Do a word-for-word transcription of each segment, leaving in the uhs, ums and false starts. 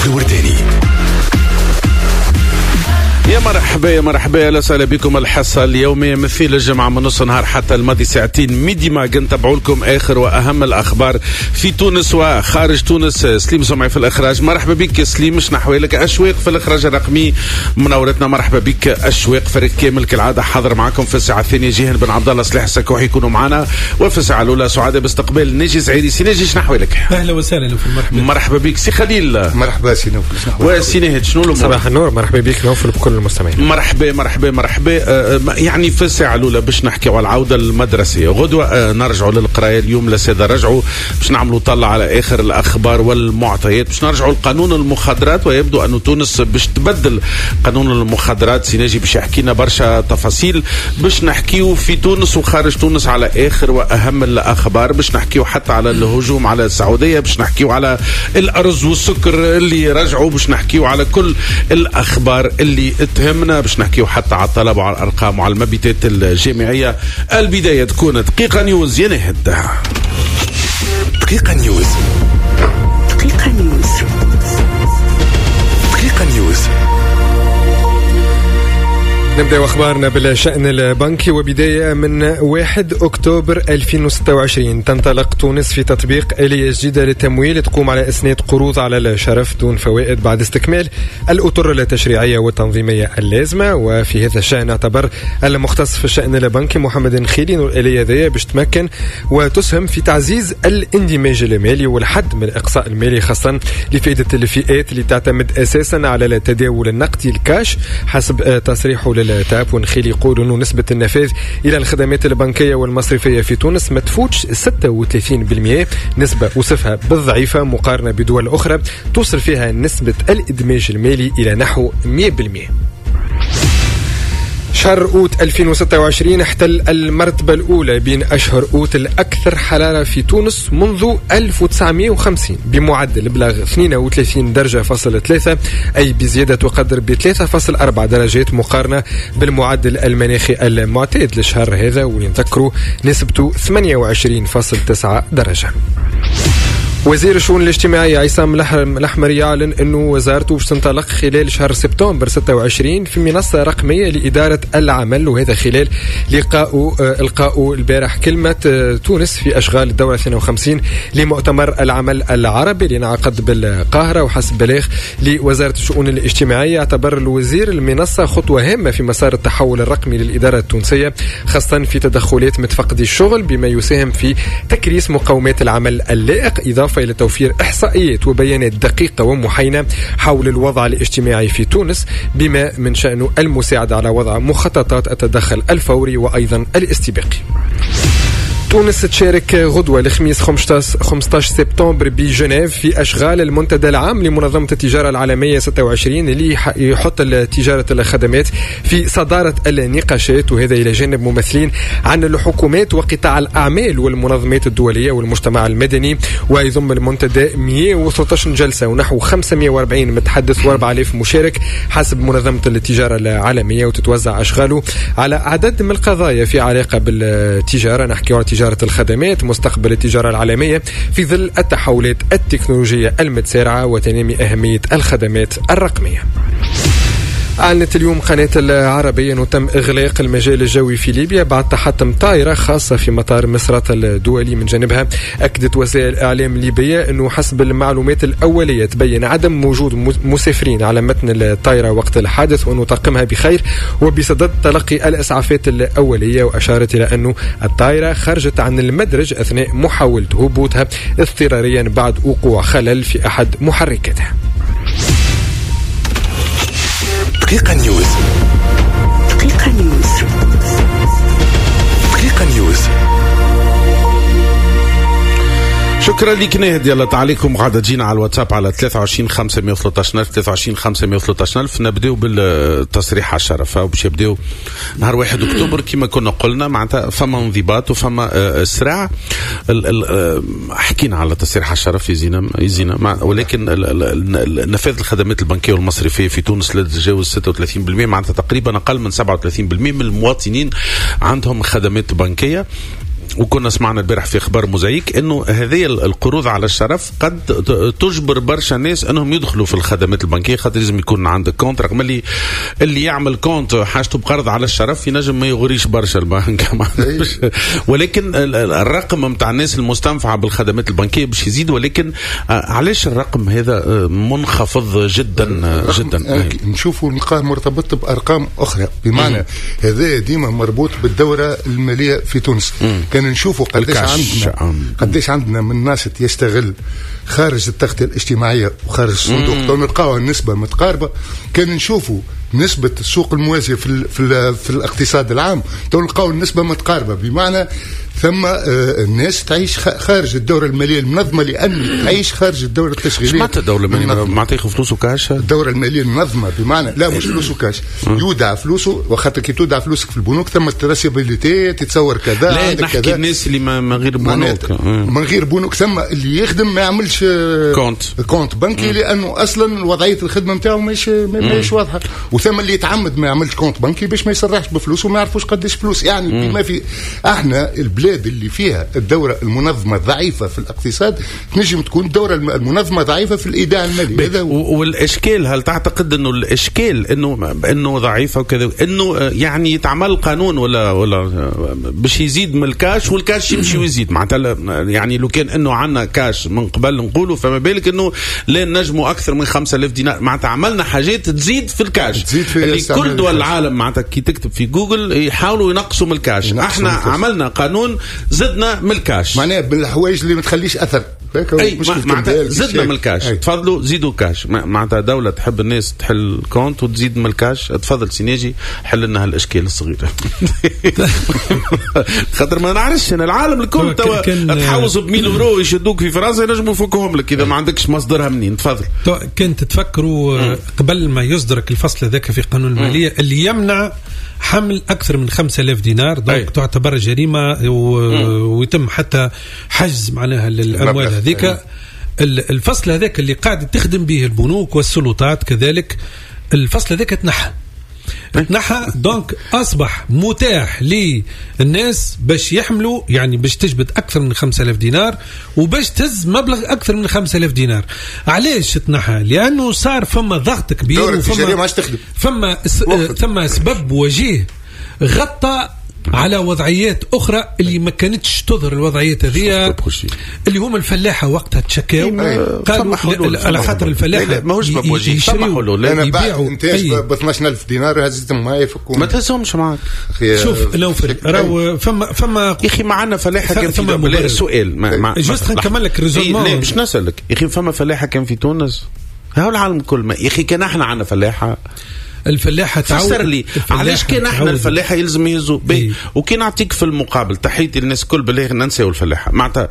الورداني. يا مرحبا يا مرحبا يا وسهلا بكم. الحصة اليومية مثل الجمعة من نص نهار حتى الماضي ساعتين ميدي ماج نتابعوا لكم آخر وأهم الأخبار في تونس وخارج تونس. سليم سمعي في الإخراج. مرحبا بك سليم. شنو أحوالك؟ أشواق في الإخراج الرقمي منورتنا. مرحبا بك أشواق. فريق كامل كالعادة حاضر معكم في الساعة الثانية. جيهان بن عبد الله صلاح السكوحي يكونوا معنا، وفي الساعة الأولى سعادة باستقبال ناجي زعيري. سي ناجي شنو أحوالك؟ أهلا وسهلا نوفل. مرحبا مرحبا بك سي خليل. مرحبا سي نوفل. وسي نهد شنو الأمور؟ صباح النور. مرحبا بك نوفل بكل المستمعين. مرحبا مرحبا مرحبا. آه يعني في الساعة الأولى باش نحكي على العودة المدرسية. غدوة آه نرجعوا للقراية. اليوم لسادة رجعوا باش نعملوا طلع على آخر الأخبار والمعطيات. باش نرجعوا لقانون المخدرات، ويبدو أنه تونس باش تبدل قانون المخدرات. سيناجي باش يحكينا برشا تفاصيل. باش نحكيوا في تونس وخارج تونس على آخر وأهم الأخبار. باش نحكيوا حتى على الهجوم على السعودية. باش نحكيوا على الأرز والسكر اللي رجعوا. باش نحكيوا على كل الأخبار اللي تهمنا. باش نحكيو حتى على الطلب وعلى الأرقام وعلى المبيتات الجامعية. البداية تكون دقيقة نيوز. ينهد دقيقة نيوز. دقيقة نيوز. دقيقة نيوز. نبدأ أخبارنا بالشأن البنكي، وبداية من واحد أكتوبر ألفين وستة وعشرين تنطلق تونس في تطبيق آلية جديدة للتمويل تقوم على إسناد قروض على الشرف دون فوائد بعد استكمال الأطر التشريعية والتنظيمية اللازمة. وفي هذا الشأن اعتبر المختص في الشأن البنكي محمد نخيلي أن الآلية ذي باش تمكن وتسهم في تعزيز الاندماج المالي والحد من الإقصاء المالي، خاصة لفائدة الفئات اللي تعتمد أساسا على التداول النقدي الكاش. حسب تصريحه التاب ونخيل يقول أنه نسبة النفاذ إلى الخدمات البنكية والمصرفية في تونس ما تفوتش ستة وثلاثين بالمئة، نسبة وصفها بالضعيفة مقارنة بدول أخرى توصل فيها نسبة الإدماج المالي إلى نحو مئة بالمئة. شهر أوت ألفين وستة وعشرين احتل المرتبة الأولى بين أشهر أوت الأكثر حرارة في تونس منذ ألف وتسعمئة وخمسين بمعدل بلغ اثنين وثلاثين درجة فاصل ثلاثة، أي بزيادة تقدر ب ثلاثة فاصل أربعة درجات مقارنة بالمعدل المناخي المعتاد للشهر هذا، ونذكروا نسبته ثمانية وعشرين فاصل تسعة درجة. وزير الشؤون الاجتماعية عصام الأحمر يعلن أنه وزارته تنطلق خلال شهر سبتمبر ستة وعشرين في منصة رقمية لإدارة العمل، وهذا خلال لقاء إلقاء البارح كلمة تونس في أشغال الدورة اثنين وخمسين لمؤتمر العمل العربي اللي انعقد بالقاهرة. وحسب بلاغ لوزارة الشؤون الاجتماعية اعتبر الوزير المنصة خطوة هامة في مسار التحول الرقمي للإدارة التونسية، خاصة في تدخلات متفقدي الشغل بما يساهم في تكريس مقومات العمل اللائق، إضافة إلى توفير إحصائيات وبيانات دقيقة ومحاينة حول الوضع الاجتماعي في تونس، بما من شأنه المساعدة على وضع مخططات التدخل الفوري وأيضا الاستباقي. تونس تشارك غدوة الخميس خمسة عشر سبتمبر بجنيف في أشغال المنتدى العام لمنظمة التجارة العالمية ستة وعشرين اللي يحط تجارة الخدمات في صدارة النقاشات، وهذا إلى جانب ممثلين عن الحكومات وقطاع الأعمال والمنظمات الدولية والمجتمع المدني. ويضم المنتدى مئة وثلاثة عشر جلسة ونحو خمسمئة وأربعين متحدث وأربعة آلاف مشارك حسب منظمة التجارة العالمية، وتتوزع أشغاله على عدد من القضايا في علاقة بالتجارة. نحكي على تجارة الخدمات، مستقبل التجارة العالمية في ظل التحولات التكنولوجية المتسارعة وتنامي أهمية الخدمات الرقمية. أعلنت اليوم قناة العربية أنه تم إغلاق المجال الجوي في ليبيا بعد تحطم طائرة خاصة في مطار مصراتة الدولي. من جانبها أكدت وسائل الإعلام الليبية أنه حسب المعلومات الأولية تبين عدم وجود مسافرين على متن الطائرة وقت الحادث، وأنه طاقمها بخير وبصدد تلقي الإسعافات الأولية. وأشارت إلى أنه الطائرة خرجت عن المدرج أثناء محاولة هبوطها اضطراريا بعد وقوع خلل في أحد محركاتها. دقيقة نيوز. دقيقة نيوز. دقيقة نيوز. شكرا لك نهد. يلا تعليقكم قاعدة تجينا على الواتساب على ثلاثة وعشرين خمسمئة وثلاثة عشر ألف ثلاثة وعشرين خمسمئة وثلاثة عشر ألف. نبدأ بالتصريح على الشرف وباش يبدأ نهار واحد أكتوبر كما كنا قلنا، معناتها فما انضباط وفما إسراع. حكينا على تصريح على الشرف يزينا يزينا ولكن نفاذ الخدمات البنكية والمصرفية في تونس لا تتجاوز ستة وثلاثين بالمئة، معناتها تقريبا أقل من سبعة وثلاثين بالمئة من المواطنين عندهم خدمات بنكية. وكنا سمعنا البارح في اخبار موزايك انه هذه القروض على الشرف قد تجبر برشا ناس انهم يدخلوا في الخدمات البنكيه، خاطر لازم يكون عندك كونت، رغم اللي اللي يعمل كونت حاجته بقرض على الشرف ينجم ما يغريش برشا البنك ولكن الرقم نتاع الناس المستنفعه بالخدمات البنكيه باش يزيد. ولكن علاش الرقم هذا منخفض جدا جدا؟ نشوفوا نلقاه مرتبط بارقام اخرى، بمعنى هذا ديما مربوط بالدوره الماليه في تونس. مم. كان نشوفوا قديش عندنا قديش عندنا من ناس يستغل خارج التغطيه الاجتماعيه وخارج الصندوق، نلقاو النسبه متقاربه. كان نشوفوا نسبة السوق الموازية في ال في, ال في الاقتصاد العام تلقاو النسبة متقاربة، بمعنى ثم آه الناس تعيش خارج الدورة المالية المنظمة، لأن تعيش خارج الدورة التشغيلية. معناتها الدورة المالية ما تعطيك فلوسه كاش؟ الدورة المالية المنظمة بمعنى لا مش فلوسه كاش، يودع فلوسه، وخاطر كي تودع فلوسك في البنوك ثم التراسيبيليتي تتصور كذا. لا نحكي كذا. الناس اللي من غير بنوك من غير بنوك ثم اللي يخدم ما يعملش كونت كونت بنكي، لأنه أصلا وضعية الخدمة نتاعو مش مش واضحة، وثم اللي يتعمد ما يعملش كونت بنكي باش ما يسرحش بفلوس وما يعرفوش قديش فلوس. يعني بما في احنا البلاد اللي فيها الدوره المنظمه ضعيفه في الاقتصاد تنجم تكون الدوره المنظمه ضعيفه في الايداع المالي. هذا والاشكال، هل تعتقد انه الاشكال انه انه ضعيفه وكذا، انه يعني يتعمل قانون ولا ولا باش يزيد من الكاش والكاش يمشي ويزيد؟ معناتها يعني لو كان انه عندنا كاش من قبل نقولوا، فما بالك انه لا نجموا اكثر من خمسة آلاف دينار. معناتها عملنا حاجات تزيد في الكاش، تزيد في اللي كل دول العالم معناتها كي تكتب في جوجل يحاولوا ينقصوا من الكاش. احنا عملنا قانون زدنا من الكاش، معناها بالحوايج اللي ما تخليش اثر. اي معناتها زدنا من الكاش. تفضلوا زيدوا كاش. معناتها دولة تحب الناس تحل كونت وتزيد من الكاش، تفضل سيناجي حل لنا هالاشكال الصغيرة خاطر ما نعرفش انا العالم الكل توا تحوصوا بميل اورو يشدوك في فرنسا ينجموا يفكوهم لك اذا ما عندكش مصدرها منين. تفضل. كنت تفكروا قبل ما يصدرك الفصل ذاك في قانون المالية اللي يمنع حمل أكثر من خمسة آلاف دينار، دونك تعتبر جريمة ويتم حتى حجز معناها للأموال هذيك. الفصل هذاك اللي قاعد تخدم به البنوك والسلطات كذلك، الفصل هذاك تنحى تنحى دونك أصبح متاح للناس باش يحملوا، يعني باش تجبد أكثر من خمسة آلاف دينار وباش تهز مبلغ أكثر من خمسة آلاف دينار. علاش تنحى؟ لأنه صار فما ضغط كبير وفما فما ثم سبب وجيه غطى على وضعيات أخرى اللي ما كانتش تظهر. الوضعيات هذه اللي هم الفلاحة وقتها تشكاو قالوا على خاطر الفلاحة ماهوش بوجيه يبيعوا انت ب اثناش ألف دينار هزتهم ما يفكوا ما تهزهمش معاك. شوف نوفل راهو فما فما يا اخي معنا فلاحة كان في سؤال ما جوست نكمل لك الريزولمون باش نسألك يا اخي فما فلاحة كان في تونس هاو العالم كل ما يا اخي كان احنا عنا فلاحة الفلاحة فسر لي علاش كان احنا الفلاحة يلزم يهزوا بي. وكي نعطيك في المقابل تحيتي للناس كل بالله ننساو الفلاحة معناتها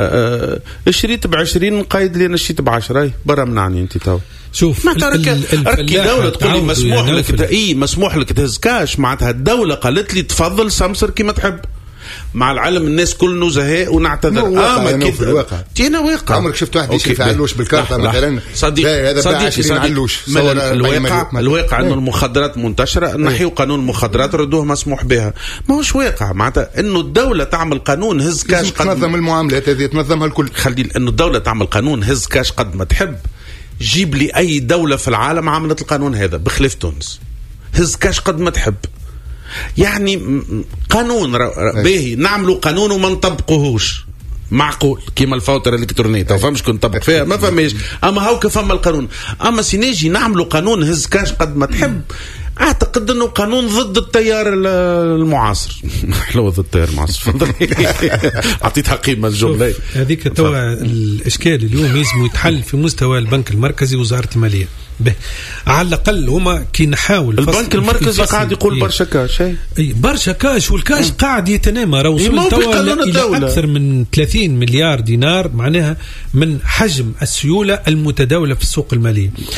شريت بعشرين قايد لي انا شريت بعشرة برا منعني انت تو شوف ركي دولة تقول لي مسموح لك اي مسموح لك تهز كاش معناتها الدولة قالت لي تفضل سمسر كما تحب مع العلم الناس كل نزهاء ونعتذر. اه ما في الواقع تينا واقع عمرك شفت واحد يشري علوش بالكارطة مثلا صديق هذا بتاع عشرين علوش الواقع الواقع انه المخدرات منتشرة نحيو قانون المخدرات ردوه مسموح بها ما هوش واقع معناتها انه الدولة تعمل قانون هز كاش قد تنظم المعاملات هذه تنظمها الكل. خلي انه الدولة تعمل قانون هز كاش قد ما تحب. جيب لي اي دولة في العالم عملت القانون هذا بخلاف تونس هز كاش قد ما تحب. يعني قانون باهي نعملوا قانون وما نطبقوهوش معقول كيما الفواتير الالكترونيه تو فهمش كنت نطبق فيها ما فهمش اما هاو كفما القانون. اما سيناجي نعملوا قانون هز كاش قد ما تحب اعتقد انه قانون ضد التيار المعاصر. حلوه ضد التيار المعاصر اعطيتها قيمه الجمله هذيك توا. الاشكال اليوم لازم يتحل في مستوى البنك المركزي وزاره الماليه به. على الاقل هما كي نحاول البنك المركزي قاعد يقول برشا كاش اي برشا كاش والكاش قاعد يتنامى راه وصل توا الى اكثر من ثلاثين مليار دينار معناها من حجم السيوله المتداوله في السوق الماليه.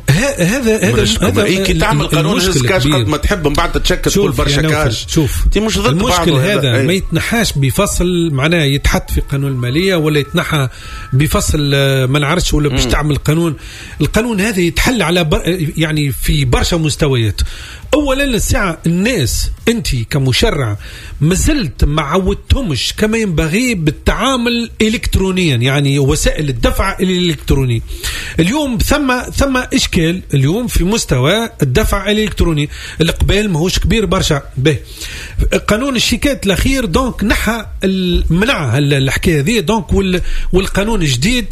هذا هذا هذا اي كي تعمل قانون هز كاش قد ما تحب من بعد تشكل كل برشا كاش. شوف انت مش ضد المشكل هذا, هذا ما يتنحاش بفصل معناه يتحط في قانون الماليه ولا يتنحى بفصل ما نعرفش ولا باش تعمل قانون. القانون هذا يتحل على يعني في برشا مستويات. اولا الساعه الناس انت كمشرع مازلت ما عودتهمش كما ينبغي بالتعامل الكترونيا, يعني وسائل الدفع الالكتروني. اليوم ثم ثم اشكال اليوم في مستوى الدفع الالكتروني. القبال ماهوش كبير برشا به. قانون الشيكات الاخير دونك نحى منع الحكايه هذه دونك والقانون الجديد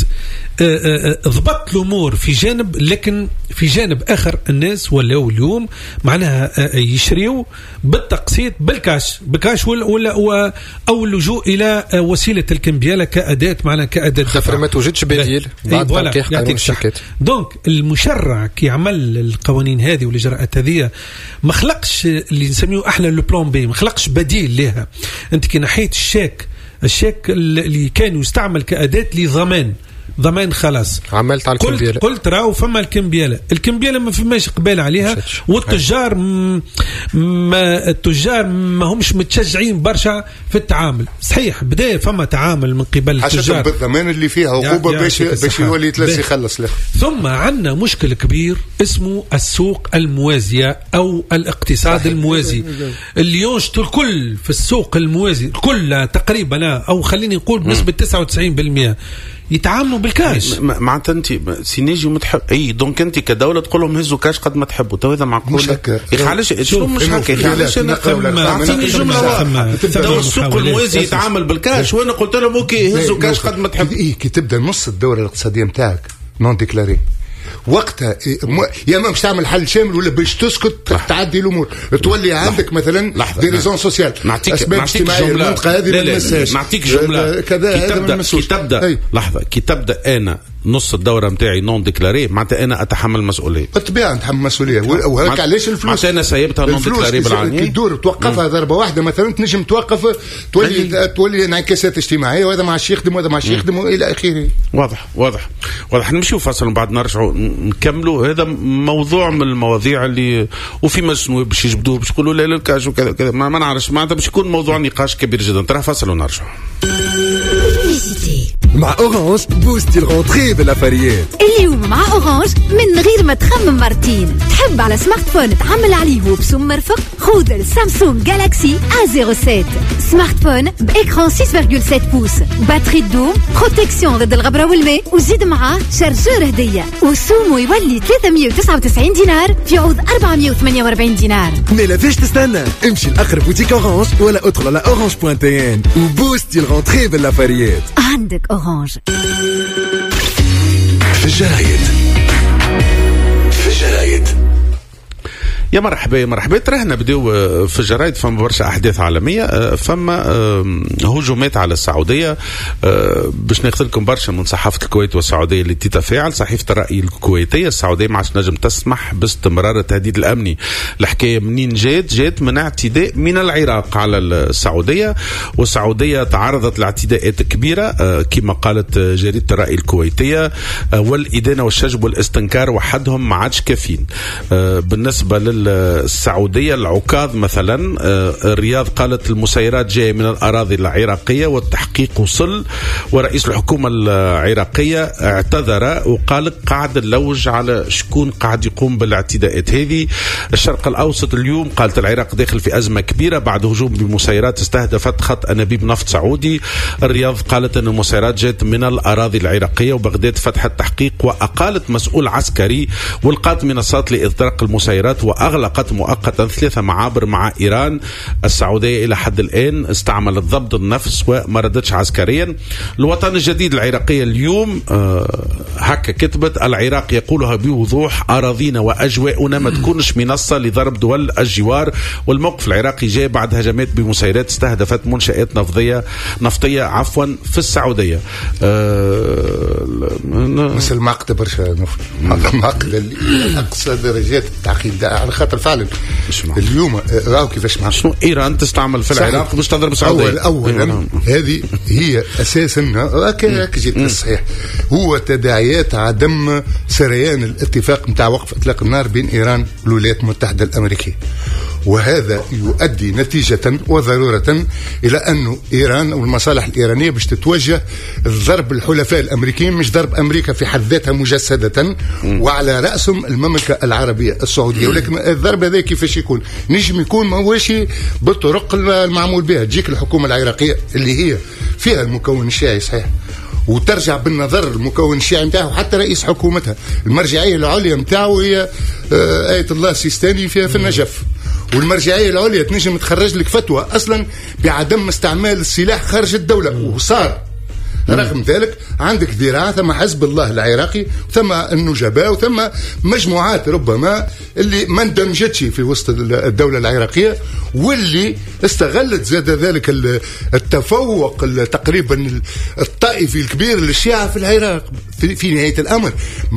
ضبط الامور في جانب, لكن في جانب اخر الناس ولاو اليوم معناها يشريوا بالتقسيط بالكاش بكاش ولا ولا او اللجوء الى وسيله الكمبياله كاداه معناها كاداه خاطر ما توجدش بديل بعد تنقيح قانون الشيكات. دونك المشرع كي عمل القوانين هذه والاجراءات هذه ما خلقش اللي نسميه احنا لو بلان بي, ما خلقش بديل لها. انت كي نحيت الشيك الشيك اللي كان يستعمل كاداه لضمان ضمان خلاص عملت على الكمبياله. قلت راهو فما الكمبياله الكمبياله ما فماش قبال عليها والتجار ما التجار ما همش متشجعين برشا في التعامل. صحيح بدا فما تعامل من قبل التجار بالضمان اللي فيها عقوبه باش باش يولي يتلسي يخلص له. ثم عندنا مشكل كبير اسمه السوق الموازيه او الاقتصاد الموازي اللي ينشط الكل في السوق الموازي الكل تقريبا او خليني نقول بنسبه تسعة وتسعين بالمئة يتعاملوا بالكاش. معناتها انت سينيجي متحب اي دونك انت كدوله تقول لهم هزوا كاش قد ما تحبوا. تو هذا معقول؟ علاش شو مش هكا؟ علاش انا اعطيني جمله واحده. السوق الموازي يتعامل بالكاش وانا قلت لهم اوكي هزوا كاش قد ما تحب. اي كي تبدا نص الدوره الاقتصاديه نتاعك نون ديكلاري وقتها يا اما باش تعمل حل شامل ولا باش تسكت تعدي الامور تولي عندك مثلا دي ريزون سوسيال اسباب اجتماعيه المنطقه هذه ما نمسهاش. نعطيك جمله كذا هذا كي تبدا لحظه كي تبدا انا نص الدوره نتاعي نون ديكلاري معناتها انا اتحمل مسؤوليه بالطبيعه نتحمل مسؤوليه. وهيك علاش الفلوس معناتها انا سيبتها نون ديكلاري بالعانيه كي تدور توقفها ضربه واحده مثلا تنجم توقف تولي تولي انعكاسات اجتماعيه وهذا ما عادش يخدم وهذا ما عادش يخدم والى اخره. واضح واضح واضح. نمشيو فاصل بعد نرجعوا نكملوا. هذا موضوع من المواضيع اللي وفي مسنوي باش يجبدوه باش يقولوا لا للكاش وكذا كذا ما, ما نعرفش معناتها باش يكون موضوع نقاش كبير جدا. ترى فاصل ونرجعوا. مع أورانج بوستي الغونتري بالأفريات. اليوم مع أورانج من غير ما تخمم مرتين. تحب على سمارت فون تعمل عليه وبسوم مرفق؟ خذ السامسونج جالاكسي إيه صفر سبعة سمارت فون بإكران ستة فاصلة سبعة بوس, باتري دوم, بروتكسيون ضد الغبرة والماء, وزيد معاه شارجور هدية. وسومو يولي ثلاثمئة وتسعة وتسعين دينار في عوض أربعمئة وثمانية وأربعين دينار. ما فيش تستنى, امشي لأقرب بوتيك أورانج ولا ادخل على أورانج بوان تي إن وبوستي الغونتري بالأفريات. عندك أورانج. في الجرايد في الجرايد يا مرحبا يا مرحبا. ترهنا بديو في الجرايد فما برشا احداث عالميه. فما هجومات على السعوديه باش ناخذ لكم برشا من صحافه الكويت والسعوديه اللي تتفاعل. صحيفه الراي الكويتيه السعوديه ما عادش نجم تسمح باستمرار التهديد الامني. الحكايه منين جات؟ جات من اعتداء من العراق على السعوديه, والسعوديه تعرضت لاعتداءات كبيره كما قالت جريده الراي الكويتيه, والادانه والشجب والاستنكار وحدهم ما عادش كافيين. بالنسبه لل السعودية العكاظ مثلا الرياض قالت المسيرات جاية من الأراضي العراقية والتحقيق وصل, ورئيس الحكومة العراقية اعتذر وقال قاعد نلوج على شكون قاعد يقوم بالاعتداءات هذه. الشرق الأوسط اليوم قالت العراق داخل في أزمة كبيرة بعد هجوم بمسيرات استهدفت خط أنابيب نفط سعودي. الرياض قالت أن المسيرات جاءت من الأراضي العراقية, وبغداد فتحت تحقيق وأقالت مسؤول عسكري والقات منصات لإطلاق المسيرات وأغلقت مؤقتا ثلاثة معابر مع إيران. السعودية إلى حد الآن استعملت ضبط النفس وما ردتش عسكريا. الوطن الجديد العراقية اليوم آه هكا كتبت العراق يقولها بوضوح أراضينا وأجواؤنا ما تكونش منصة لضرب دول الجوار. والموقف العراقي جاء بعد هجمات بمسيرات استهدفت منشآت نفطية نفطية عفوا في السعودية. آه مثل معقدة برشا نفط معقدة أقصى درجات التعقيد. خاطر فعلا اليوم راهو كيفاش مع شنو ايران تستعمل في العراق باش تضرب السعوديه. اولا هذه هي اساسا هكا جيت الصحيح هو تداعيات عدم سريان الاتفاق نتاع وقف اطلاق النار بين ايران والولايات المتحده الامريكيه، وهذا يؤدي نتيجة وضرورة إلى أن إيران أو المصالح الإيرانية باش تتوجه ضرب الحلفاء الأمريكيين، مش ضرب أمريكا في حد ذاتها مجسدة وعلى رأسهم المملكة العربية السعودية. ولكن الضرب هذا كيفاش يكون؟ نجم يكون ماهوش بالطرق المعمول بها. تجيك الحكومة العراقية اللي هي فيها المكون الشيعي صحيح، وترجع بالنظر المكون الشيعي نتاعو حتى رئيس حكومتها المرجعية العليا نتاعو هي آية الله السيستاني فيها في النجف، والمرجعية العليا تنجم تخرج لك فتوى أصلا بعدم استعمال السلاح خارج الدولة، وصار رغم ذلك عندك ذراع ثم حزب الله العراقي ثم النجباء وثم مجموعات ربما اللي ما اندمجتش في وسط الدولة العراقية، واللي استغلت زاد ذلك التفوق تقريبا الطائفي الكبير للشيعة في العراق. في نهاية الأمر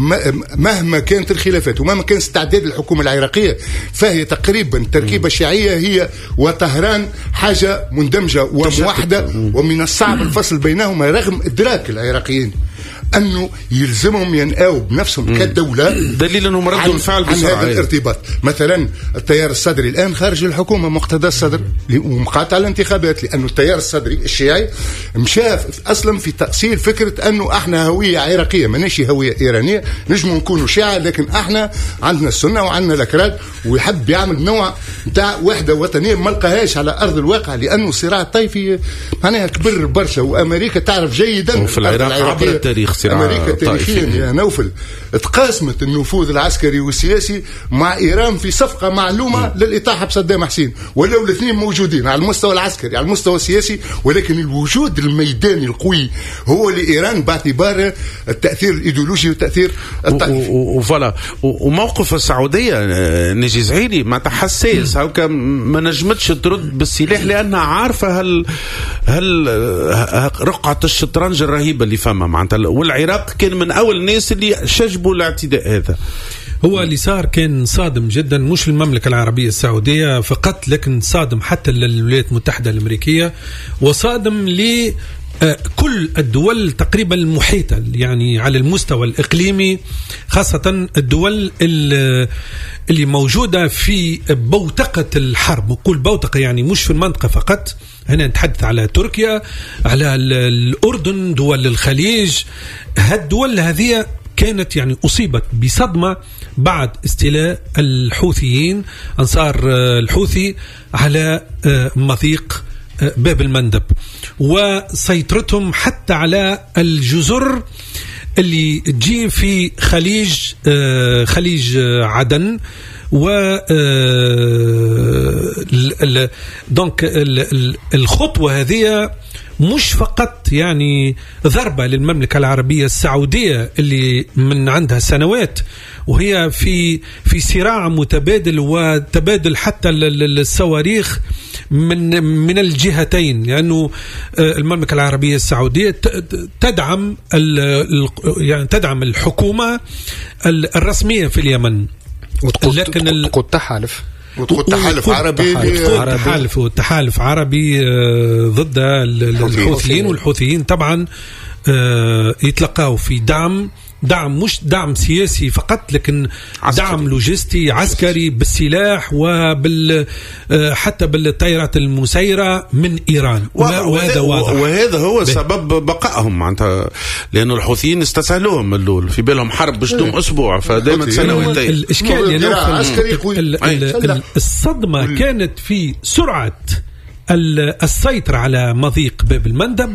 مهما كانت الخلافات ومهما كان استعداد الحكومة العراقية فهي تقريبا تركيبة شيعية هي وطهران حاجة مندمجة وموحدة، ومن الصعب الفصل بينهما رغم إدراك العراقيين أنه يلزمهم ينقاوا بنفسهم كدولة، دليل أنهم ردوا الفعل عن هذا الارتباط. مثلا التيار الصدري الآن خارج الحكومة مقتدى الصدر ومقاطع الانتخابات، لأنه التيار الصدري الشيعي مشى أصلا في تأصيل فكرة أنه احنا هوية عراقية ماناش هوية إيرانية، نجم نكونوا شيعة لكن احنا عندنا السنة وعندنا الأكراد، ويحب يعمل نوع نتاع وحدة وطنية ما لقاهاش على أرض الواقع، لأنه الصراع الطائفي معناها كبر برشا، وأمريكا تعرف جيدا وفي العراق عبر التاريخ أمريكا تاريخيا يا نوفل تقاسمت النفوذ العسكري والسياسي مع إيران في صفقة معلومة م. للإطاحة بصدام حسين، ولو الاثنين موجودين على المستوى العسكري على المستوى السياسي، ولكن الوجود الميداني القوي هو لإيران باعتبار التأثير الإيديولوجي والتأثير الطائفي. وفلا وموقف السعودية نجي زعيري ما تحسيس هلك ما نجمتش ترد بالسلاح لأنها عارفة هل هل رقعة الشطرنج الرهيبة اللي فما معناتها، والعراق كان من أول الناس اللي شجبوا الاعتداء هذا. هو اللي صار كان صادم جدا، مش المملكة العربية السعودية فقط لكن صادم حتى للولايات المتحدة الأمريكية، وصادم ل كل الدول تقريبا المحيطة يعني على المستوى الإقليمي، خاصة الدول اللي موجودة في بوتقة الحرب. وكل بوتقة يعني مش في المنطقة فقط، هنا نتحدث على تركيا، على الأردن، دول الخليج. هالدول هذه كانت يعني أصيبت بصدمة بعد استيلاء الحوثيين أنصار الحوثي على مضيق باب المندب، وسيطرتهم حتى على الجزر اللي تجي في خليج خليج عدن. و دونك الخطوة هذه مش فقط يعني ضربة للمملكة العربية السعودية اللي من عندها سنوات وهي في في صراع متبادل وتبادل حتى الصواريخ من من الجهتين، لأنه المملكة العربية السعودية تدعم يعني تدعم الحكومة الرسمية في اليمن، لكن تقود تحالف وتقود تحالف عربي تحالف وتحالف عربي ضد الحوثيين، والحوثيين طبعا يتلقاوا في دعم دعم مش دعم سياسي فقط لكن عسكري. دعم لوجستي عسكري بالسلاح وبال حتى بالطائرات المسيرة من إيران، وهذا وهذا هو سبب بقائهم معناتها، لأنه الحوثيين استسهلوهم اللول في بالهم حرب باش تدوم أسبوع فدائما سنويتين. الإشكال يعني الصدمة كانت في سرعة السيطرة على مضيق باب المندب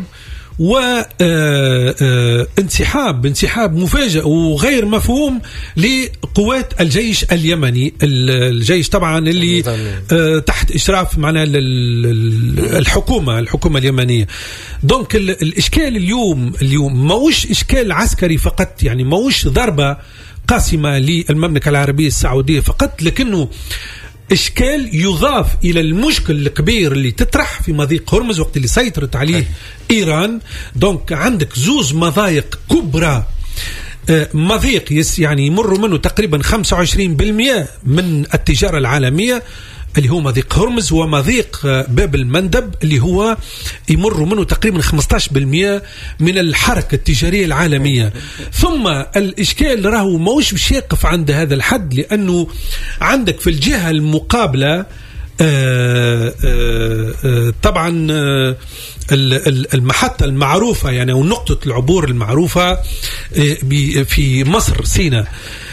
وانسحاب انسحاب مفاجئ وغير مفهوم لقوات الجيش اليمني، الجيش طبعا اللي تحت إشراف معنا الحكومة الحكومة اليمنية. دونك الإشكال اليوم اليوم موش إشكال عسكري فقط، يعني موش ضربة قاسمة للمملكة العربية السعودية فقط، لكنه إشكال يضاف إلى المشكل الكبير اللي تطرح في مضيق هرمز وقت اللي سيطرت عليه إيران. دونك عندك زوز مضايق كبرى مضيق يعني يمر منه تقريبا خمسة وعشرين بالمئة من التجارة العالمية اللي هو مضيق هرمز، ومضيق باب المندب اللي هو يمر منه تقريبا خمسة عشر بالمئة من الحركة التجارية العالمية. ثم الإشكال راهو موش باش يقف عند هذا الحد، لأنه عندك في الجهة المقابلة آآ آآ طبعا آآ المحطة المعروفة يعني أو نقطة العبور المعروفة في مصر سيناء.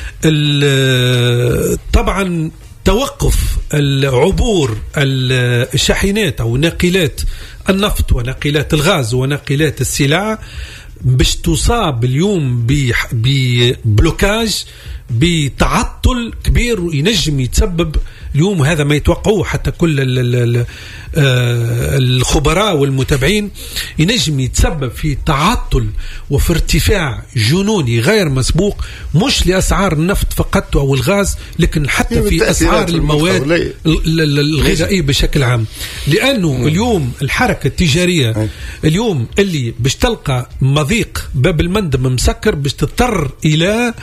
طبعا توقف العبور الشاحنات أو ناقلات النفط وناقلات الغاز وناقلات السلع باش تصاب اليوم ببلوكاج بتعطل كبير وينجم يتسبب اليوم. هذا ما يتوقعوه حتى كل الخبراء والمتابعين، ينجم يتسبب في تعطل وفي ارتفاع جنوني غير مسبوق، مش لأسعار النفط فقط أو الغاز، لكن حتى في أسعار المواد الغذائية بشكل عام. لأنه اليوم الحركة التجارية اليوم اللي باش تلقى مضيق باب المندب مسكر باش تضطر إلى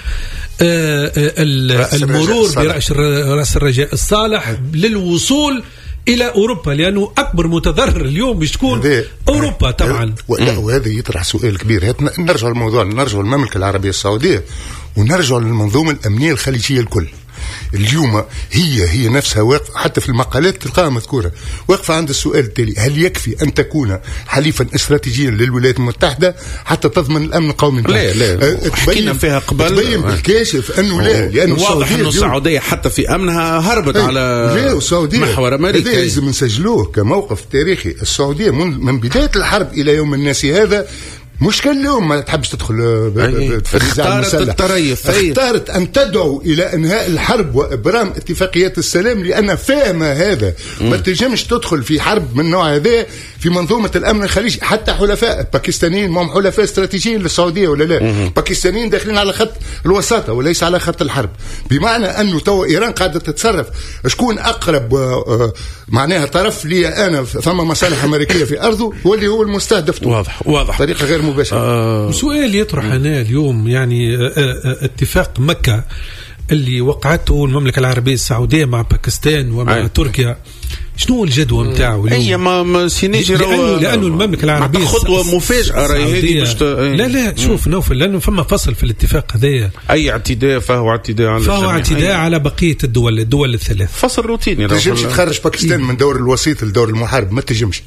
المرور برأس راس الرجاء الصالح للوصول إلى أوروبا، لأنه أكبر متضرر اليوم باش تكون أوروبا طبعا. وهذا يطرح سؤال كبير. نرجع للموضوع، نرجع للمملكة العربية السعودية ونرجع للمنظومة الأمنية الخليجية الكل. اليوم هي هي نفسها واقفة، حتى في المقالات تلقاها مذكورة، واقفة عند السؤال التالي: هل يكفي أن تكون حليفا استراتيجيا للولايات المتحدة حتى تضمن الأمن القومي؟ لا لا حكينا فيها قبل، تبين بالكاشف أنه لا، لأنه واضح أنه السعودية حتى في أمنها هربت على محور أمريكا. هذا لازم نسجلوه كموقف تاريخي. السعودية من بداية الحرب إلى يوم الناس هذا مش كل يوم ما تحبش تدخل في النزاع المسلح، اختارت أن تدعو إلى إنهاء الحرب وإبرام اتفاقيات السلام، لأن فاهمة هذا. ما تنجمش تدخل في حرب من نوع هذا في منظومة الأمن الخليجي. حتى حلفاء باكستانيين هم حلفاء استراتيجيين للسعودية ولا لا؟ باكستانيين داخلين على خط الوساطة وليس على خط الحرب، بمعنى أنه تو إيران قاعدة تتصرف. شكون أقرب معناها طرف لي أنا ثم مصالح أمريكية في أرضه واللي هو المستهدف. واضح واضح طريقة غير مباشرة. آه سؤال يطرح هنا اليوم يعني آه آه اتفاق مكة اللي وقعته المملكة العربية السعودية مع باكستان ومع أي. تركيا، شنو الجدوى نتاعو اليوم؟ اي ما, ما سينيجي لأنه, لأنه المملكة العربية خطوة مفاجأة راهي هذه. لا لا شوف نوفل، لأنه فما فصل في الاتفاق هذايا، أي اعتداء فهو اعتداء على فهو اعتداء على بقية الدول الدول الثلاث. فصل روتيني. ما تجمش تخرج باكستان من دور الوسيط لدور المحارب، ما تجمش.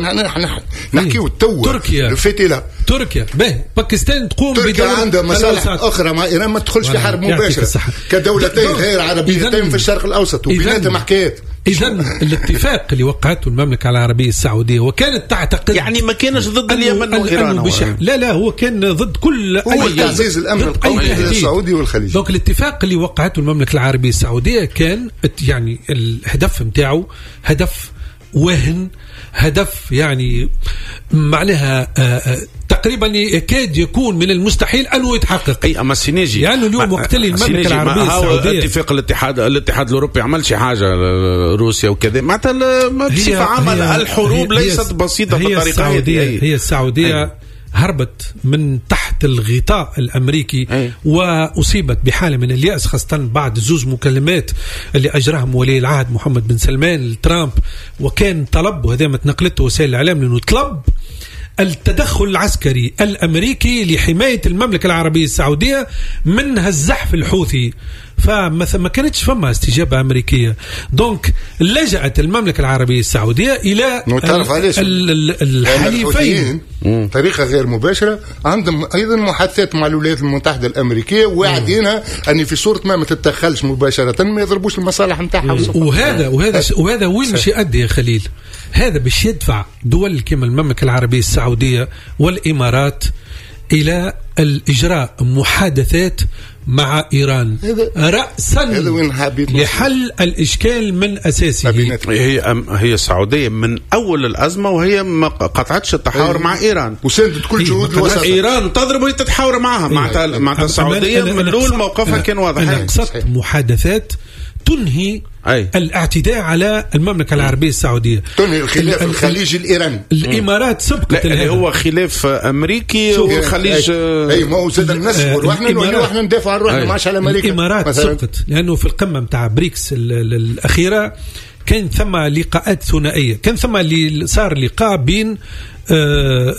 نحكيو التو تركيا الفتيلة تركيا به باكستان تقوم تركيا عندها مصالح أخرى مع إيران، ما تدخلش في حرب مباشرة كدولتين غير عربيتين في الشرق الأوسط وبيناتهم حكايات. إذن الاتفاق اللي وقعته المملكة العربية السعودية وكانت تعتقد يعني ما كانش ضد اليمن وإيران، لا لا هو كان ضد كل هو تعزيز الأمن القومي السعودي والخليج. دونك الاتفاق اللي وقعته المملكة العربية السعودية كان يعني الهدف متاعه هدف واهن، هدف يعني معناها تقريبا يكاد يكون من المستحيل أنه يتحقق. أي أما السينيجي يعني اليوم وقت اللي المملكة العربية السعودية اتفاق الاتحاد الاتحاد الأوروبي عمل شي حاجة روسيا وكذا معناتها بصفة عامة الحروب هي ليست بسيطة بالطريقة هذه. هي السعودية هي. هربت من تحت الغطاء الأمريكي أي. وأصيبت بحالة من اليأس، خاصة بعد زوز مكالمات اللي أجراهم ولي العهد محمد بن سلمان لترامب، وكان طلب، وهذا ما تنقلته وسائل الإعلام، لأنه طلب التدخل العسكري الأمريكي لحماية المملكة العربية السعودية من الزحف الحوثي، فما كانتش فما استجابة أمريكية. دونك لجأت المملكة العربية السعودية إلى الحليفين طريقة غير مباشرة. عندهم أيضا محادثات مع الولايات المتحدة الأمريكية وواعدينها أن في صورة ما ما تتدخلش مباشرة ما يضربوش المصالح نتاعها. وهذا وهذا وهذا وين باش يؤدي يا خليل؟ هذا باش يدفع دول كما المملكة العربية السعودية والإمارات إلى الإجراء محادثات مع إيران رأسا لحل الإشكال من أساسه. هي هي السعودية من أول الأزمة وهي ما قطعتش التحاور مع إيران وساندت كل جهود الوسط. إيران تضرب وهي تتحاور معها مع مع السعودية من الأول موقفها كان واضح. أنا قصدت محادثات تنهي أي. الاعتداء على المملكة العربية السعودية، تنهي الخلاف الخليجي الإيراني. الإمارات سبقت اللي هو خلاف أمريكي والخليج. أي, أي ما هو زاد النصر وإحنا وإحنا ندافع عن روحنا ماش على أمريكا. الإمارات سبقت لأنه في القمة متاع بريكس الأخيرة كان ثم لقاءات ثنائية، كان ثم اللي صار لقاء بين آآ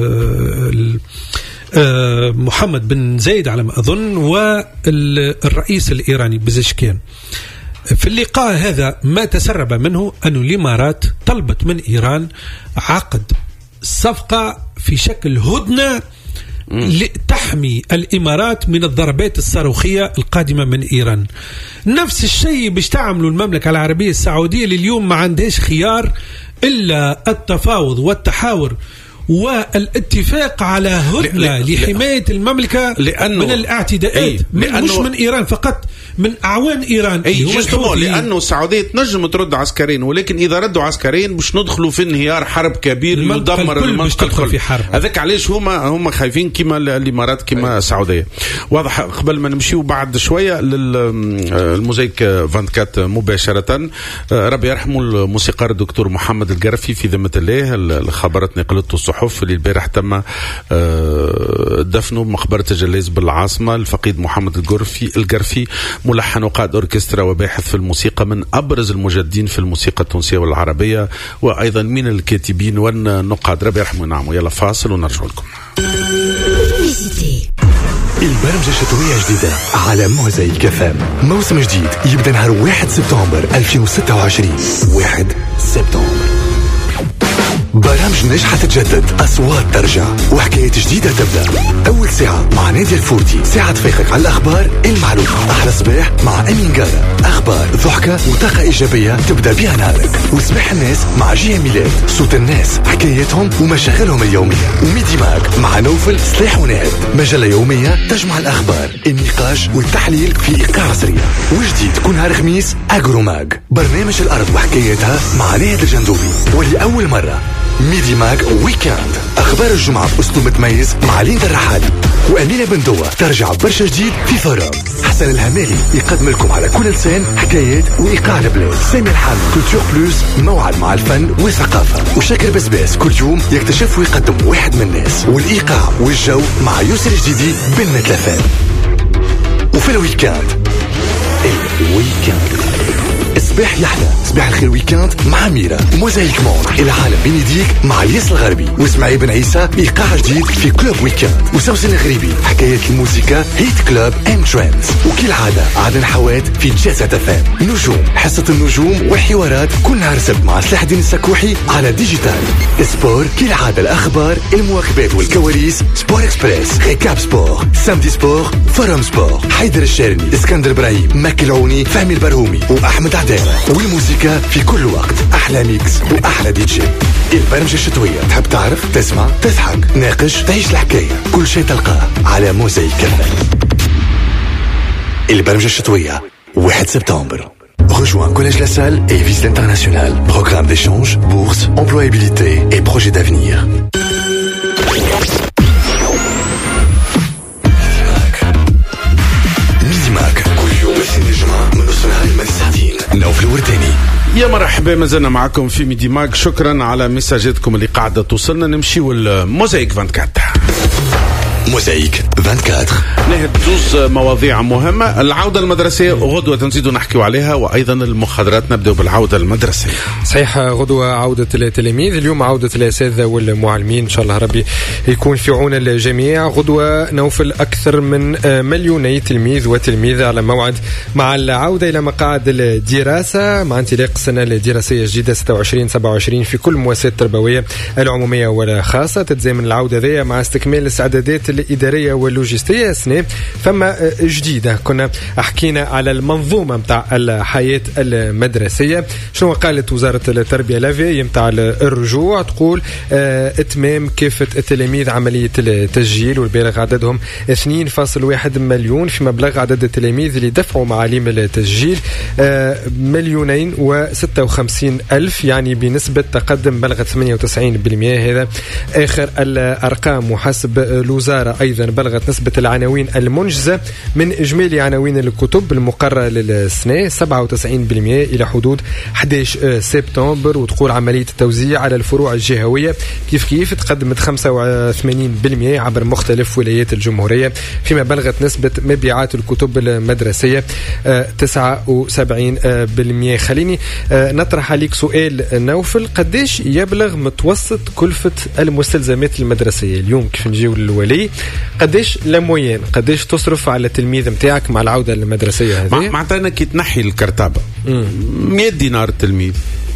آآ محمد بن زايد على ما أظن والرئيس الإيراني بزشكيان. في اللقاء هذا ما تسرب منه أن الإمارات طلبت من إيران عقد صفقة في شكل هدنة لتحمي الإمارات من الضربات الصاروخية القادمة من إيران. نفس الشيء باش تعملوا المملكة العربية السعودية اللي اليوم ما عندهاش خيار إلا التفاوض والتحاور والاتفاق على هدنة لحماية المملكة من الاعتداءات، مش من إيران فقط، من أعوان إيران. أي لأنه السعودية تنجم ترد عسكريين، ولكن إذا ردوا عسكريين باش ندخلوا في انهيار حرب كبير يدمر المنطقة الكل في حرب. هذاك علاش هما هما خايفين كما الإمارات كما السعودية. واضح. قبل ما نمشيو بعد شوية للموزايك أربعة وعشرين مباشرة، ربي يرحمه الموسيقار الدكتور محمد القرفي في ذمة الله، خبرتني قلت الصحف اللي البارح تم دفنه بمقبرة الجلاز بالعاصمة. الفقيد محمد القرفي القرفي ملحن وقائد أوركسترا وباحث في الموسيقى، من أبرز المجدين في الموسيقى التونسية والعربية، وأيضا من الكاتبين والنقاد. ربي يرحمه ونعمه. يلا فاصل ونرجع لكم. البرمجة الشتوية جديدة على موزايك اف ام. موسم جديد يبدأ نهار واحد سبتمبر ألفين وستة وعشرين. واحد سبتمبر برامج ناجحة تتجدد، أصوات ترجع، وحكايات جديدة تبدأ. أول ساعة مع نادي الفورتي، ساعة تفيقك على الأخبار المعلومة. أحلى صباح مع أمين قارة، أخبار ضحكة وطاقة إيجابية تبدأ بها نهارك. وصباح الناس مع جيه ميلاد، صوت الناس، حكاياتهم ومشاغلهم اليومية. وميدي ماك مع نوفل سلاح ونهد، مجلة يومية تجمع الأخبار، النقاش والتحليل في إيقاع عصرية. وجديد كل نهار خميس أجرو ماج، برنامج الأرض وحكاياتها مع نهد الجندوبي. ولأول مرة ميدي ماج ويكاند، أخبار الجمعة بأسلوب متميز مع ليندا الرحالي وأمينة بندوة. ترجع برشا جديد في فورم. حسن الهمالي يقدم لكم على كل لسان حكايات وإيقاع البلاد. سامي الحامل كولتور بلوس، موعد مع الفن والثقافة. وشاكر بسباس كل يوم يكتشف ويقدم واحد من الناس. والإيقاع والجو مع يوسف الجديدي بالمتلفان. وفي الويكاند الويكاند صباح يحلى، صباح الخير ويكاند مع ميرا. موزايك مون العالم بين يديك مع الياس الغربي واسماعيل بن عيسى. ايقاع جديد في كلوب ويكاند. وسوسن الغريبي، حكايات الموسيقى، هيت كلوب ام ترندز. وكل عاده عدن حوات في جازة تفان. نجوم، حصة النجوم والحوارات كل نهار سبت مع سلاح الدين السكوحي على ديجيتال. سبور كل عاده، الاخبار، المواكبات والكواليس. سبور اكسبريس، ريكاب سبور، سامدي سبور، فورم سبور. حيدر الشارني، اسكندر ابراهيم، ماكي العوني، فهمي البرهومي واحمد عدالة. والموسيقى في كل وقت، أحلى ميكس وأحلى دي جي. البرمجة الشتوية، تحب تعرف، تسمع، تضحك، ناقش، تعيش الحكاية، كل شيء تلقاه على موزايك كفن. البرمجة الشتوية واحد سبتمبر. Rejoins Collège La Salle et Vise l'International. Programme d'échange, bourse, employabilité et projet d'avenir. ميدي ماك كل يوم اثنين الجمعة من نص النهار لما الساعتين. نوف الورداني. يا مرحبا، ما زلنا معكم في ميدي ماك. شكرا على مساجاتكم اللي قاعدة توصلنا. نمشيو الموزايك أربعة وعشرين. موزايك أربعة وعشرين نهد زوز مواضيع مهمة. العودة المدرسية غدوة نزيدوا نحكيوا عليها، وأيضا المخدرات. نبدأ بالعودة المدرسية. صحيح، غدوة عودة التلاميذ، اليوم عودة الأساتذة والمعلمين. إن شاء الله ربي يكون في عون الجميع. غدوة نوفل أكثر من مليوني تلميذ وتلميذة على موعد مع العودة إلى مقاعد الدراسة مع انطلاق السنة الدراسية الجديدة ستة وعشرين سبعة وعشرين في كل المؤسسات التربوية العمومية والخاصة. تتزامن العودة ذي مع استكمال الاستعدادات الإدارية واللوجستية. سنة فما جديدة، كنا حكينا على المنظومة متاع الحياة المدرسية. شنو قالت وزارة التربية لافي متاع الرجوع؟ تقول اه اتمام كافة التلاميذ عملية التسجيل، والبالغ عددهم اثنين فاصل واحد مليون، في مبلغ عدد التلاميذ اللي دفعوا معاليم التسجيل اه مليونين وستة وخمسين ألف، يعني بنسبة تقدم بلغت ثمانية وتسعين بالمئة. هذا آخر الأرقام وحسب الوزارة. الوزارة أيضا بلغت نسبة العناوين المنجزة من إجمالي عناوين الكتب المقررة للسنة سبعة وتسعين بالمئة إلى حدود أحد عشر سبتمبر، وتقول عملية التوزيع على الفروع الجهوية كيف كيف تقدمت خمسة وثمانين بالمئة عبر مختلف ولايات الجمهورية، فيما بلغت نسبة مبيعات الكتب المدرسية تسعة وسبعين بالمئة. خليني نطرح عليك سؤال نوفل، قديش يبلغ متوسط كلفة المستلزمات المدرسية اليوم؟ كيف نجيو للولي قديش لموين قديش تصرف على التلميذ متاعك مع العودة المدرسية هذه؟ معناتها كي تنحي الكرتابة مئة دينار التلميذ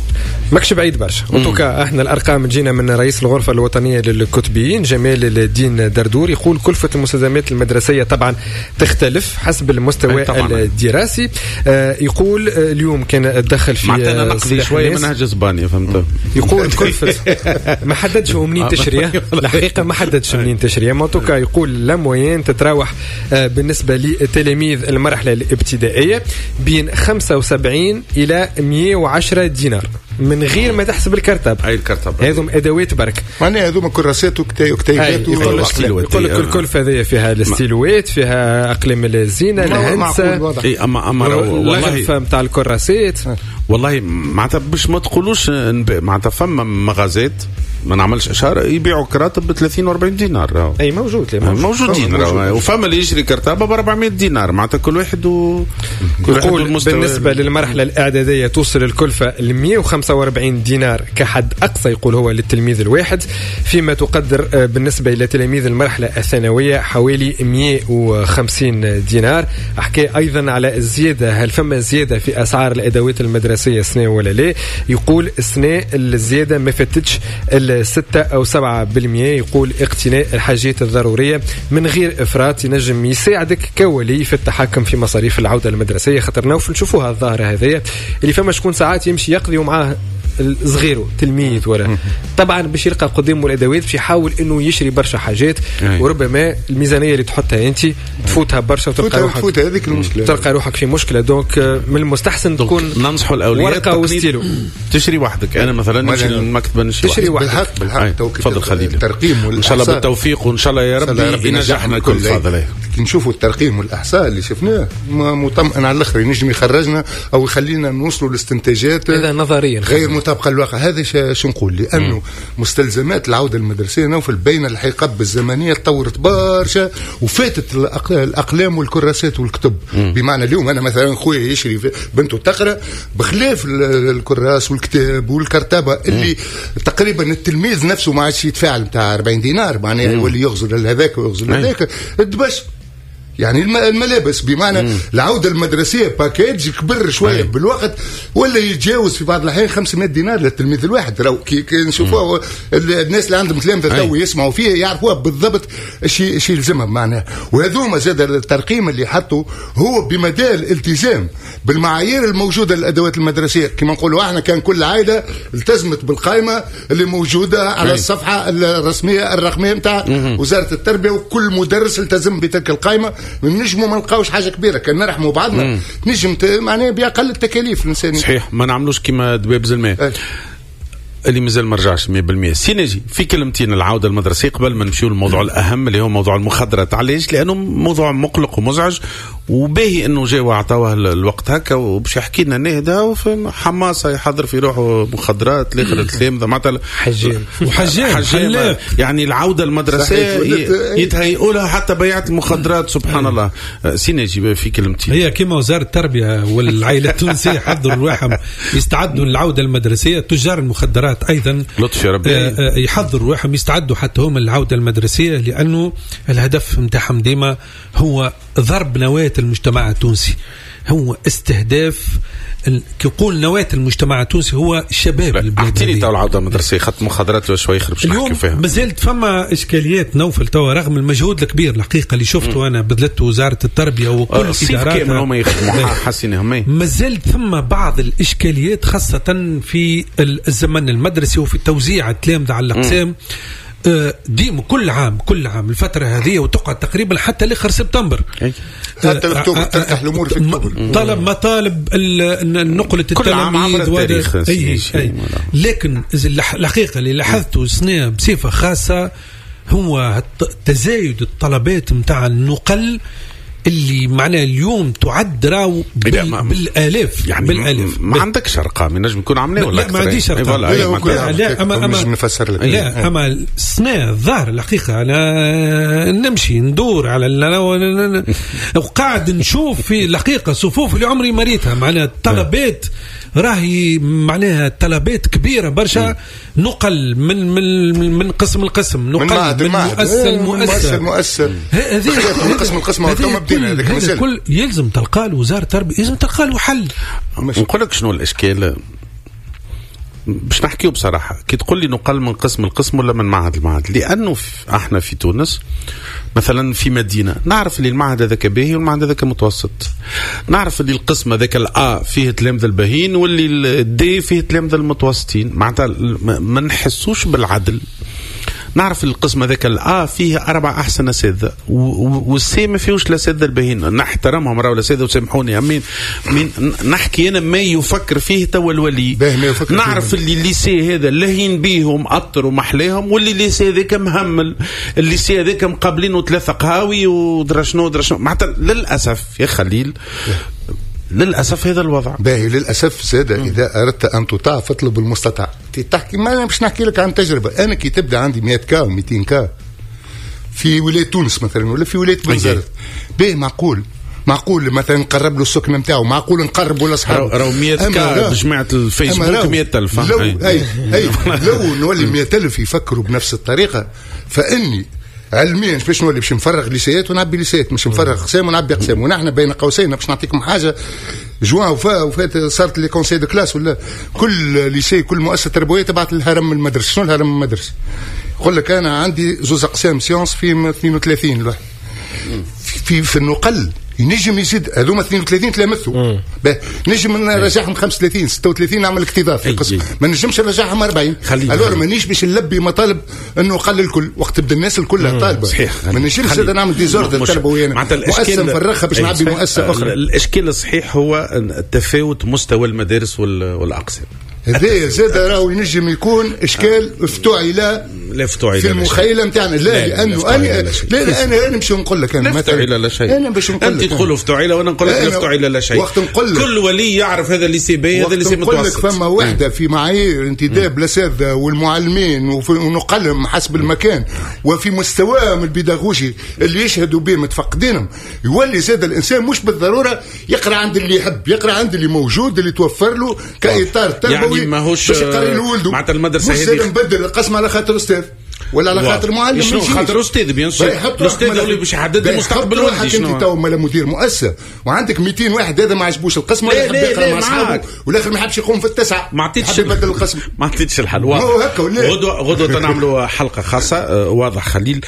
ماكش بعيد برشا. وتوكا احنا الارقام تجينا من رئيس الغرفه الوطنيه للكتبيين جمال الدين دردور، يقول كلفه المستلزمات المدرسيه طبعا تختلف حسب المستوى الدراسي. آه يقول آه اليوم كان الدخل في معناتها نقضي شويه منهج اسبانيا فهمت. يقول كلفه ما حددش هو منين تشريه الحقيقه ما حددش منين تشريه. ما توكا يقول لموين تتراوح آه بالنسبه لتلاميذ المرحله الابتدائيه بين خمسة وسبعين الى مئة وعشرة دينار من غير ما تحسب الكرتب. اي الكرتب هذوم ادوات برك معناها هذوم كراسات وكتيبات. يقول لك الكلفه هذه فيها الستيلوات فيها اقلام الزينه الهندسه اي اما اما والله نتاع الكراسات والله معناتها باش ما تقولوش معناتها فما مغازات ما نعملش اشاره يبيعوا كراتب ب ثلاثين وأربعين دينار. اي موجود موجودين وفما اللي يشري كرتابه ب أربعمئة دينار معناتها كل واحد و كل واحد بالنسبه للمرحله الاعداديه توصل الكلفه ل مئة وخمسة وأربعين دينار كحد اقصى يقول هو للتلميذ الواحد، فيما تقدر بالنسبه الى تلاميذ المرحله الثانويه حوالي مئة وخمسين دينار. احكي ايضا على الزياده، هل فما زياده في اسعار الادوات المدرسيه السنه ولا لا؟ يقول السنه الزياده ما فتتش ستة أو سبعة بالمئة. يقول اقتناء الحاجات الضرورية من غير إفراط ينجم يساعدك كولي في التحكم في مصاريف العودة المدرسية. خاطر نوفل نشوفوها الظاهرة هذه اللي فما شكون ساعات يمشي يقضي ومعاه صغيره تلميذ ولا طبعا باش يلقى قدامه الادوات باش يحاول انه يشري برشا حاجات وربما الميزانيه اللي تحطها انت تفوتها برشا وتلقى روحك تفوت هذيك المشكله تلقى روحك في مشكله. دونك من المستحسن تكون ننصحوا الاولياء ورقه وستيلو تشري وحدك. انا مثلا نمشي للمكتبه نشري تشري وحدك بالحق بالحق. تفضل خليل. الترقيم ان شاء الله بالتوفيق وان شاء الله يا ربي ينجحنا كل فضله. كي نشوفوا الترقيم والاحصاء اللي شفناه مطمئن على الاخر ينجم يخرجنا او يخلينا نوصلوا لاستنتاجات هذا نظريا غير مطابقه للواقع. هذا شو نقول لانه مم. مستلزمات العوده المدرسيه نوفل بين الحقب الزمنيه تطورت برشا وفاتت الاقلام والكراسات والكتب. مم. بمعنى اليوم انا مثلا خويا يشري بنته تقرا بخلاف الكراس والكتاب والكرتبه اللي مم. تقريبا التلميذ نفسه ما عادش يتفاعل نتاع أربعين دينار معناها يولي يغزل هذاك ويغزل هذاك الدبش يعني الملابس بمعنى مم. العودة المدرسية باكيج كبر شوية مم. بالوقت ولا يتجاوز في بعض الأحيان خمسمائة دينار للتلميذ الواحد. لو كي نشوفوه الناس اللي عندهم تلامذة تو يسمعوا فيه يعرفوها بالضبط شيء شيء يلزمها معناها. وهذوما زاد الترقيم اللي حطوا هو بمدى الالتزام بالمعايير الموجودة للأدوات المدرسية. كما نقولوا احنا كان كل عائلة التزمت بالقائمة اللي موجودة على مم. الصفحة الرسمية الرقمية متاع وزارة التربية وكل مدرس التزم بتلك القائمة. من نجموا ما نلقاوش حاجه كبيره كان نرحموا بعضنا نجم معناها باقل التكاليف الانسانيه. صحيح ما نعملوش كيما دباب زلماء أه. اللي مازال ما رجعش مئة بالمئة. سينجي في كلمتين العوده المدرسيه قبل ما نمشيو للموضوع الاهم اللي هو موضوع المخدرات. علاش؟ لانه موضوع مقلق ومزعج وباهي انه جاي وعطاوه الوقت هكا وباش يحكي لنا نهدا وفي حماسه يحضر في روحه مخدرات الاخر التلامذه معناتها حجام وحجام يعني العوده المدرسيه يتهيئوا لها حتى بيعه المخدرات سبحان الله. سينجي في كلمتين هي كما وزاره التربيه والعائله التونسيه حضروا الواحم يستعدوا للعوده المدرسيه. تجار المخدرات ايضا لطف يا ربي يحضروا روحهم يستعدوا حتى هم العوده المدرسيه لانه الهدف نتاعهم ديما هو ضرب نواة المجتمع التونسي، هو استهداف كيقول نواة المجتمع التونسي هو الشباب البلاد. اعطيني تو العوده المدرسيه خط مخدرات شوي يخرب باش نحكي فيها. مازالت فما اشكاليات نوفل توا رغم المجهود الكبير الحقيقه اللي شفته انا بذلت وزاره التربيه وكل ادارات هم يخدموا حاسين مازالت ثم بعض الاشكاليات خاصه في الزمن المدرسي وفي توزيع التلامذه على الاقسام. ديم كل عام كل عام الفترة هذه وتقعد تقريبا حتى لآخر سبتمبر حتى الأكتوبر تفتح الأمور في أكتوبر. طلب مطالب نقلة التلاميذ التاريخ أي أي. لكن الحقيقة اللي لاحظته السنة بصفة خاصة هو تزايد الطلبات متاع النقل اللي معنا اليوم تعد راو بال... ما... بالالاف يعني بالالاف ما عندكش ارقام ينجم يكون عاملين ولا لا ما عنديش ارقام لا, لا, لا اما اما نفسر لك لا اما السنه الظاهر الحقيقه انا نمشي ندور على وقاعد نشوف في الحقيقه صفوف اللي عمري مريتها معناها الطلبات راهي معناها طلبات كبيره برشا نقل من من من قسم القسم نقل من مؤسسه المؤسسه المؤسسه هذه من قسم القسم هذا كل يلزم تلقى له وزاره التربيه لازم تلقى له حل. نقول لك شنو الاشكال باش نحكيه بصراحه كي تقول لي نقل من قسم القسم ولا من معهد المعهد لانه احنا في تونس مثلا في مدينه نعرف اللي المعهد هذاك باهي والمعهد هذاك متوسط نعرف اللي القسم هذاك الأ فيه تلامذة الباهين واللي الدي فيه تلامذة المتوسطين معناتها ما نحسوش بالعدل نعرف القسم هذاك الأ فيه أربع أحسن أساتذة والسي ما فيهوش الأساتذة الباهين نحترمهم راهو الأساتذة وسامحوني أمين مين نحكي أنا ما يفكر فيه توا الولي نعرف اللي الليسي هذا لهين بيهم أطر ومحليهم واللي الليسي هذاك مهمل الليسي هذاك مقابلينه ثلاثة قهاوي ودرشنو درشنو معناتها للأسف يا خليل للأسف هذا الوضع باهي للأسف سادة إذا أردت أن تطاع فاطلب المستطاع تحكي ما أنا مش نحكي لك عن تجربة أنا كي تبدأ عندي مئة كا ومئتين كا في ولاية تونس مثلا ولا في ولاية بنزرت باهي معقول معقول مثلا نقرب له السكنة نتاعو معقول نقرب له أصحابه راهو مئة كا بجماعة الفيسبوك مئة ألف لو أي أي لو نولي مئة ألف يفكروا بنفس الطريقة فإني علميا باش نولي باش نفرغ ليسيات ونعبي ليسيات مش نفرغ اقسام ونعبي اقسام ونحن بين قوسين باش نعطيكم حاجه جوان وفا وفات صارت لي كونسي دو كلاس ولا كل ليسي كل مؤسسه تربويه تبعت الهرم من المدرسه شنو الهرم من المدرسه يقول لك انا عندي زوز اقسام سيونس في اثنين وثلاثين الواحد في في النقل ينجم يزيد هذوما اثنين وثلاثين تلامذوا نجم نرجعهم خمسة وثلاثين ستة وثلاثين نعمل اكتظاظ في القسم ما نجمش نرجعهم أربعين الور مانيش باش نلبي مطالب انه قل الكل وقت تبدا الناس الكل طالبه ما نجمش هذا نعمل ديزورد التربويه مؤسسه نفرغها باش نعبي مؤسسه اخرى الاشكال الصحيح هو تفاوت مستوى المدارس والاقسام هذا زاد راهو ينجم يكون اشكال افتعل لا افتعل في المخيله نتاعنا لا, لا لانه انا لا, لا انا انا مش نقول لك انا مثلا لا شيء انا باش نقول لك انت تقول افتعل وانا نقول لك لا افتعل لا شيء وقت نقول كل ولي يعرف هذا اللي سي بي هذا اللي سي متوسط نقول لك فما وحده في معايير انتداب الاساتذه والمعلمين ونقلم حسب المكان وفي مستواهم البيداغوجي اللي يشهدوا به متفقدينهم يولي زاد الانسان مش بالضروره يقرا عند اللي يحب يقرا عند اللي موجود اللي توفر له كاطار تربوي يعني ماهوش باش يقري لولده معناتها المدرسه هذه نبدل القسم على خاطر استاذ ولا على خاطر معلم شنو خاطر استاذ بيان سور الاستاذ اللي باش يحدد المستقبل ولدي شنو انت تو مالا مدير مؤسسه وعندك مئتين واحد هذا ما عجبوش القسم ولا يحب يقرا مع اصحابه والاخر ما يحبش يقوم في التسعه ما عطيتش يبدل القسم ما عطيتش الحل واضح غدوه غدوه نعملوا حلقه خاصه أه واضح خليل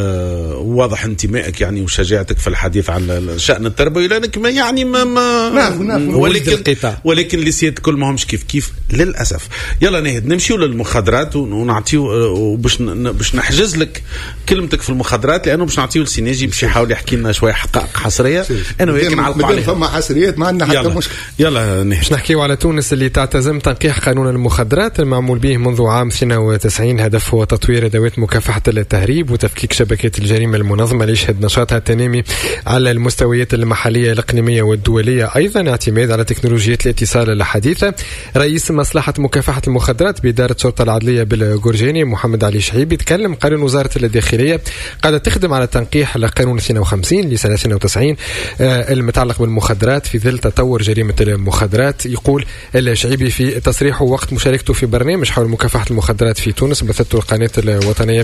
أه واضح انتمائك يعني وشجاعتك في الحديث عن شأن التربوي لانك ما يعني ما, ما نعم نعم ولكن ولكن ليسيات كل ما همش كيف كيف للاسف يلا نهد نمشيو للمخدرات ونعطيو وباش باش نحجز لك كلمتك في المخدرات لانه باش نعطيو لسيناجي باش يحاول يحكي لنا شويه حقائق حصريه انا وياك نعلقوا عليها فما حصريات ما عندنا حتى مشكل يلا باش نحكيو على تونس اللي تعتزم تنقيح قانون المخدرات المعمول به منذ عام اثنين وتسعين هدفه هو تطوير ادوات مكافحه التهريب وتفكيك شبكات الجريمه المنظمه اللي يشهد نشاطها التنامي على المستويات المحليه الاقليميه والدوليه ايضا اعتماد على تكنولوجيات الاتصال الحديثه رئيس مصلحه مكافحه المخدرات باداره الشرطه العدليه بالجورجاني محمد علي شعيب يتكلم قانون وزارة الداخلية قاعدة تخدم على تنقيح لقانون اثنين وخمسين لسنة اثنين وتسعين آه المتعلق بالمخدرات في ظل تطور جريمة المخدرات. يقول الشعيبي في تصريحه وقت مشاركته في برنامج حول مكافحة المخدرات في تونس بثته القناة الوطنية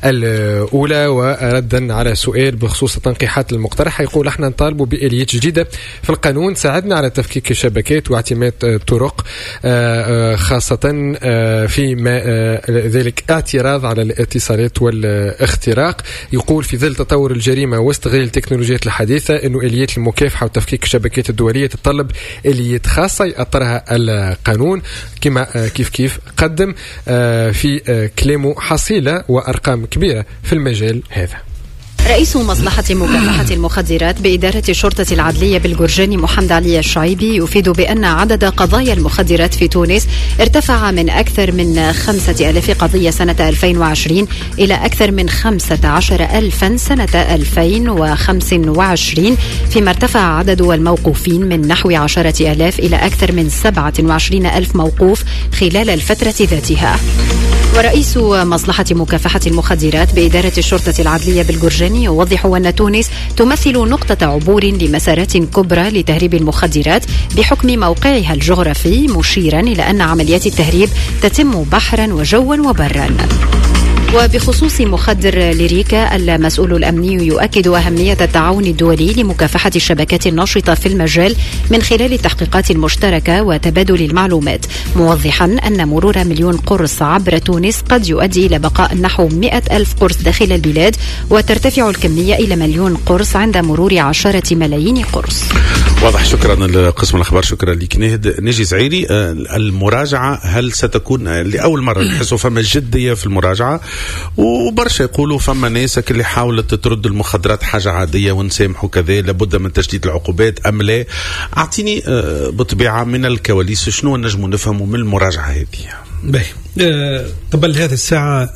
الأولى وردا على سؤال بخصوص التنقيحات المقترحة يقول احنا نطالبوا بآليات جديدة في القانون تساعدنا على تفكيك الشبكات واعتماد طرق آه خاصة آه في ما آه ذلك اعتراض على الاتصالات والاختراق. يقول في ظل تطور الجريمة واستغلال التكنولوجيات الحديثة أنه آليات المكافحة وتفكيك الشبكات الدولية تتطلب آليات خاصة يأطرها القانون كما كيف كيف قدم في كلامه حصيلة وأرقام كبيرة في المجال هذا. رئيس مصلحة مكافحة المخدرات بإدارة الشرطة العدلية بالجرجاني محمد علي الشعيبي يفيد بأن عدد قضايا المخدرات في تونس ارتفع من أكثر من خمسة آلاف قضية سنة ألفين وعشرين إلى أكثر من خمسة عشر ألفا سنة ألفين وخمسة وعشرين، فيما ارتفع عدد الموقوفين من نحو عشرة آلاف إلى أكثر من سبعة وعشرين ألف موقوف خلال الفترة ذاتها. ورئيس مصلحة مكافحة المخدرات بإدارة الشرطة العدلية بالجرجاني يوضح أن تونس تمثل نقطة عبور لمسارات كبرى لتهريب المخدرات بحكم موقعها الجغرافي، مشيرا إلى أن عمليات التهريب تتم بحرا وجوا وبرا. وبخصوص مخدر ليريكا، المسؤول الأمني يؤكد أهمية التعاون الدولي لمكافحة الشبكات الناشطة في المجال من خلال التحقيقات المشتركة وتبادل المعلومات، موضحا أن مرور مليون قرص عبر تونس قد يؤدي إلى بقاء نحو مئة ألف قرص داخل البلاد، وترتفع الكمية إلى مليون قرص عند مرور عشرة ملايين قرص. واضح. شكرا لقسم الأخبار، شكرا لك نهد. نجي زعيري، المراجعة هل ستكون لأول مرة نحسوا فما جدية في المراجعة؟ وبرشا يقولوا فما ناس اللي حاولت ترد المخدرات حاجة عادية ونسامحوا كذا، لابد من تجديد العقوبات أم لا؟ أعطيني بطبيعة من الكواليس شنو نجموا نفهموا من المراجعة هذه. باهي. أه قبل هذه الساعة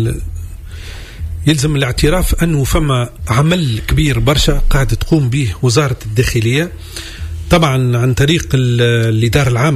يلزم الاعتراف أنه فما عمل كبير برشا قاعدة تقوم به وزارة الداخلية، طبعا عن طريق الإدارة العامة